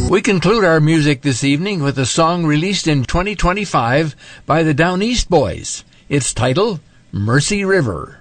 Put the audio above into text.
We conclude our music this evening with a song released in 2025 by the Down East Boys. Its title, Mercy River.